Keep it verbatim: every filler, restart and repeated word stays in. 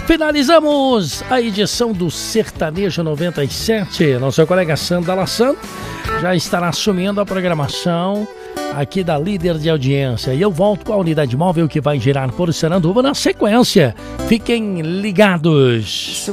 Finalizamos a edição do Sertanejo noventa e sete. Nosso colega Sandra Lassano já estará assumindo a programação aqui da líder de audiência. E eu volto com a unidade móvel que vai girar por Saranduba na sequência. Fiquem ligados.